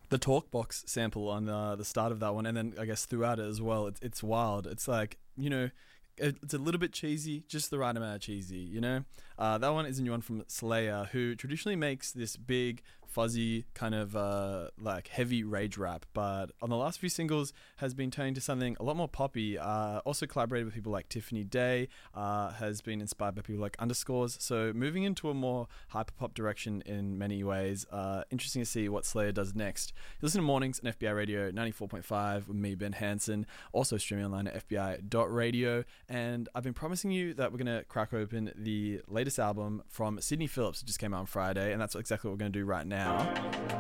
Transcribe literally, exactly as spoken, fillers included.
The Talkbox sample on uh, the start of that one, and then I guess throughout it as well. It's it's wild. It's like, you know, it- it's a little bit cheesy, just the right amount of cheesy. You know, uh, that one is a new one from Slayer, who traditionally makes this big, fuzzy kind of uh, like heavy rage rap, but on the last few singles has been turning to something a lot more poppy. Uh, also collaborated with people like Tiffany Day. Uh, has been inspired by people like Underscores. So moving into a more hyper pop direction in many ways. Uh, interesting to see what Slayer does next. You listen to Mornings on F B I Radio ninety-four point five with me, Ben Hansen. Also streaming online at f b i dot radio. And I've been promising you that we're going to crack open the latest album from Sydney Phillips. It just came out on Friday, and that's exactly what we're going to do right now.